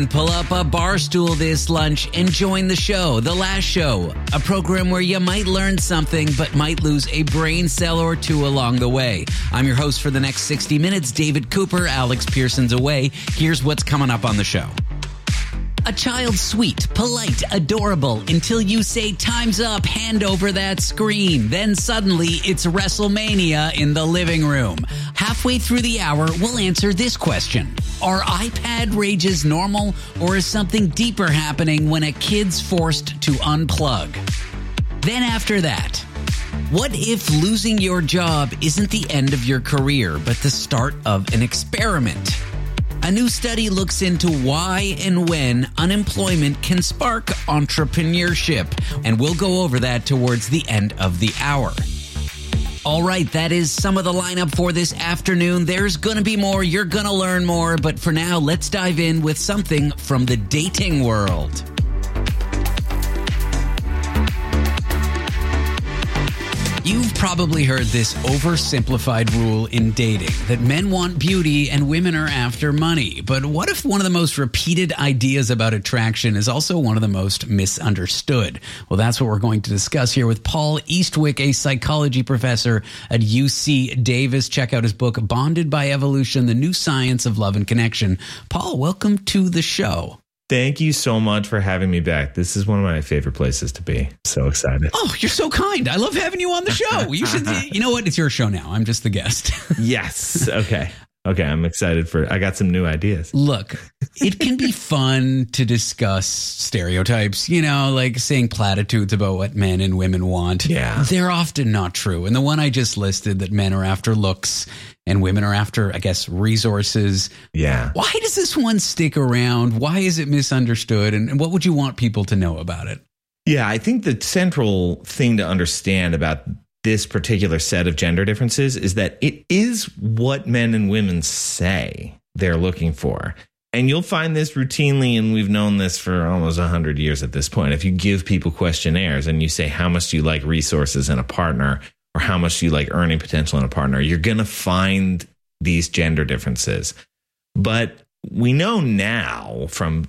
Pull up a bar stool this lunch and join the show, The Last Show, a program where you might learn something but might lose a brain cell or two along the way. I'm your host for the next 60 minutes, David Cooper. Alex Pearson's away. Here's what's coming up on the show. A child sweet, polite, adorable, until you say time's up, hand over that screen. Then suddenly it's WrestleMania in the living room. Halfway through the hour, we'll answer this question. Are iPad rages normal, or is something deeper happening when a kid's forced to unplug? Then after that, what if losing your job isn't the end of your career, but the start of an experiment? A new study looks into why and when unemployment can spark entrepreneurship, and we'll go over that towards the end of the hour. All right, that is some of the lineup for this afternoon. There's going to be more. You're going to learn more. But for now, let's dive in with something from the dating world. You've probably heard this oversimplified rule in dating that men want beauty and women are after money. But what if one of the most repeated ideas about attraction is also one of the most misunderstood? Well, that's what we're going to discuss here with Paul Eastwick, a psychology professor at UC Davis. Check out his book, Bonded by Evolution, The New Science of Love and Connection. Paul, welcome to the show. Thank you so much for having me back. This is one of my favorite places to be. So excited. Oh, you're so kind. I love having you on the show. You should. You know what? It's your show now. I'm just the guest. Yes. Okay. I'm excited I got some new ideas. Look, it can be fun to discuss stereotypes, like saying platitudes about what men and women want. Yeah. They're often not true. And the one I just listed, that men are after looks and women are after, I guess, resources. Yeah. Why does this one stick around? Why is it misunderstood? And what would you want people to know about it? Yeah, I think the central thing to understand about this particular set of gender differences is that it is what men and women say they're looking for. And you'll find this routinely, and we've known this for almost 100 years at this point. If you give people questionnaires and you say, how much do you like resources in a partner, or how much do you like earning potential in a partner, you're going to find these gender differences. But we know now from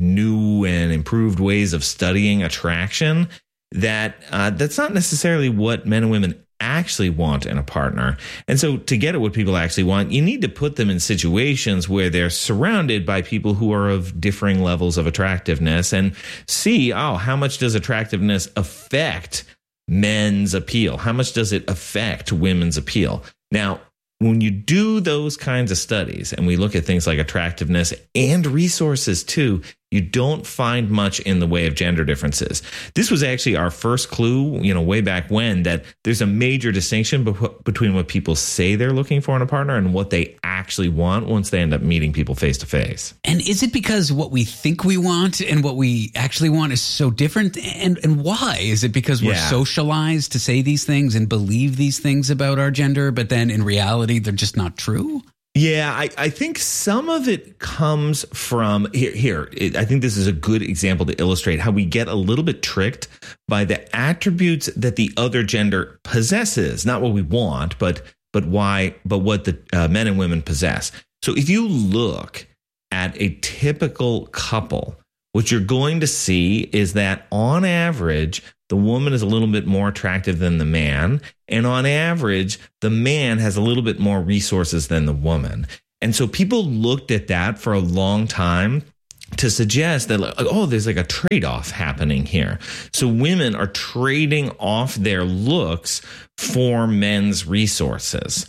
new and improved ways of studying attraction that that's not necessarily what men and women actually want in a partner. And so to get at what people actually want, you need to put them in situations where they're surrounded by people who are of differing levels of attractiveness and see, how much does attractiveness affect men's appeal? How much does it affect women's appeal? Now, when you do those kinds of studies, and we look at things like attractiveness and resources too, you don't find much in the way of gender differences. This was actually our first clue, way back when, that there's a major distinction between what people say they're looking for in a partner and what they actually want once they end up meeting people face to face. And is it because what we think we want and what we actually want is so different? And why? Is it because we're socialized to say these things and believe these things about our gender, but then in reality, they're just not true? Yeah, I think some of it comes from I think this is a good example to illustrate how we get a little bit tricked by the attributes that the other gender possesses, not what we want, but what the men and women possess. So if you look at a typical couple, what you're going to see is that on average, the woman is a little bit more attractive than the man. And on average, the man has a little bit more resources than the woman. And so people looked at that for a long time to suggest that, there's like a trade-off happening here. So women are trading off their looks for men's resources.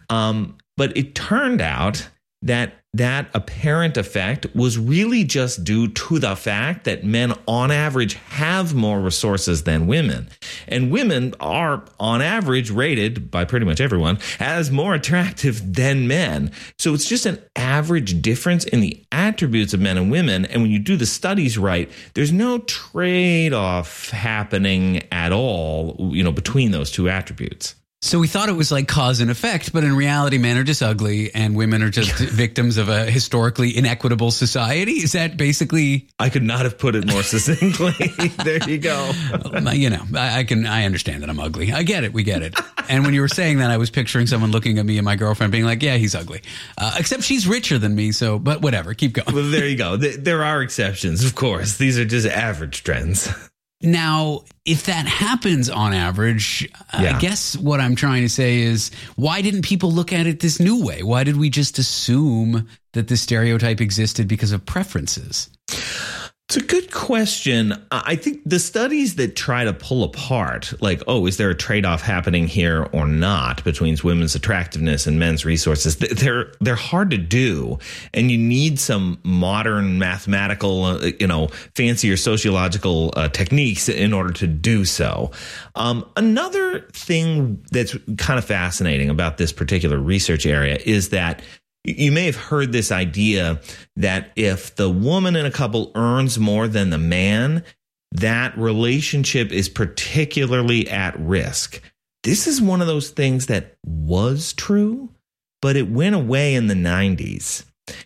But it turned out that apparent effect was really just due to the fact that men on average have more resources than women. And women are on average rated by pretty much everyone as more attractive than men. So it's just an average difference in the attributes of men and women. And when you do the studies right, there's no trade-off happening at all, between those two attributes. So we thought it was like cause and effect, but in reality, men are just ugly and women are just victims of a historically inequitable society. Is that basically? I could not have put it more succinctly. There you go. You know, I understand that I'm ugly. I get it. We get it. And when you were saying that, I was picturing someone looking at me and my girlfriend being like, yeah, he's ugly. Except she's richer than me. So, but whatever, keep going. Well, there you go. There are exceptions, of course. These are just average trends. Now, if that happens on average, I guess what I'm trying to say is, why didn't people look at it this new way? Why did we just assume that the stereotype existed because of preferences? It's a good question. I think the studies that try to pull apart, like, oh, is there a trade-off happening here or not between women's attractiveness and men's resources? They're hard to do, and you need some modern mathematical, fancier sociological techniques in order to do so. Another thing that's kind of fascinating about this particular research area is that you may have heard this idea that if the woman in a couple earns more than the man, that relationship is particularly at risk. This is one of those things that was true, but it went away in the 90s.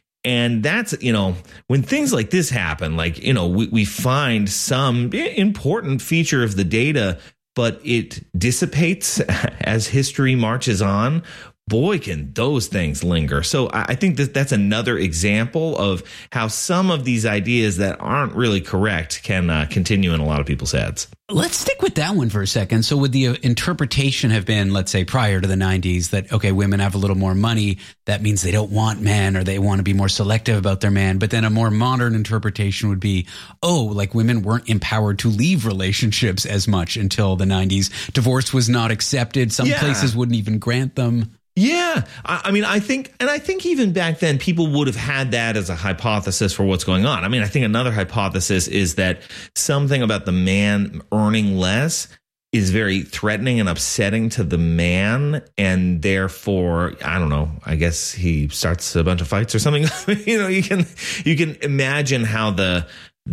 And that's, when things like this happen, we find some important feature of the data, but it dissipates as history marches on. Boy, can those things linger. So I think that's another example of how some of these ideas that aren't really correct can continue in a lot of people's heads. Let's stick with that one for a second. So would the interpretation have been, let's say, prior to the 90s that, okay, women have a little more money. That means they don't want men or they want to be more selective about their man. But then a more modern interpretation would be, like women weren't empowered to leave relationships as much until the 90s. Divorce was not accepted. Some places wouldn't even grant them. Yeah, I think even back then people would have had that as a hypothesis for what's going on. I think another hypothesis is that something about the man earning less is very threatening and upsetting to the man, and therefore, I don't know, I guess he starts a bunch of fights or something. You can imagine how the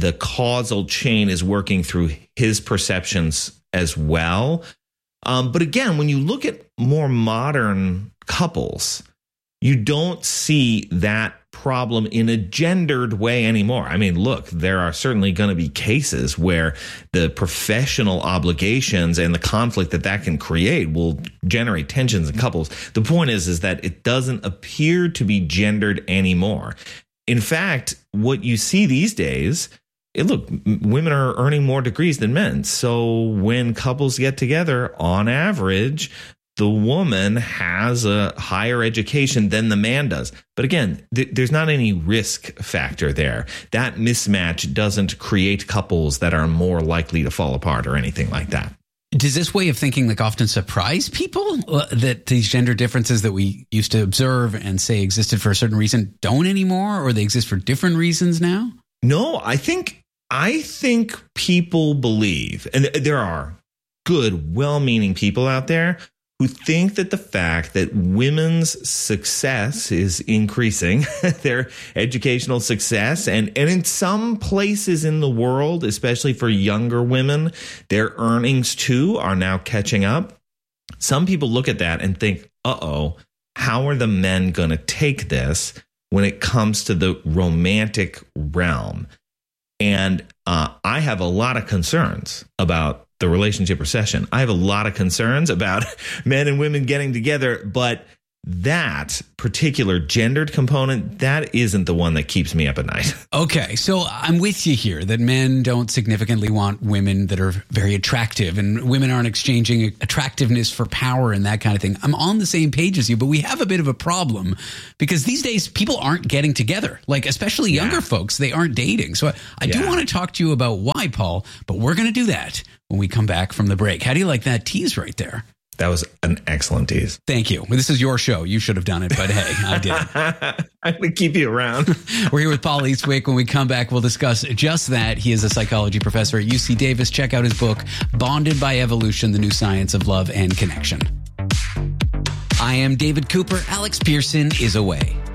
causal chain is working through his perceptions as well. But again, when you look at more modern couples, you don't see that problem in a gendered way anymore. Look, there are certainly going to be cases where the professional obligations and the conflict that can create will generate tensions in couples. The point is that it doesn't appear to be gendered anymore. In fact, what you see these days, look, women are earning more degrees than men. So when couples get together, on average, the woman has a higher education than the man does. But again, there's not any risk factor there. That mismatch doesn't create couples that are more likely to fall apart or anything like that. Does this way of thinking often surprise people that these gender differences that we used to observe and say existed for a certain reason don't anymore, or they exist for different reasons now? No, I think people believe, and there are good, well-meaning people out there who think that the fact that women's success is increasing, their educational success, and in some places in the world, especially for younger women, their earnings too are now catching up. Some people look at that and think, how are the men going to take this when it comes to the romantic realm? And I have a lot of concerns about the relationship recession. I have a lot of concerns about men and women getting together, but that particular gendered component, that isn't the one that keeps me up at night. Okay, so I'm with you here that men don't significantly want women that are very attractive, and women aren't exchanging attractiveness for power and that kind of thing. I'm on the same page as you, but we have a bit of a problem because these days people aren't getting together, especially younger folks. They aren't dating. So I do want to talk to you about why, Paul, but we're going to do that when we come back from the break. How do you like that tease right there? That was an excellent tease. Thank you. Well, this is your show. You should have done it, but hey, I did. I'm going to keep you around. We're here with Paul Eastwick. When we come back, we'll discuss just that. He is a psychology professor at UC Davis. Check out his book, Bonded by Evolution, The New Science of Love and Connection. I am David Cooper. Alex Pearson is away.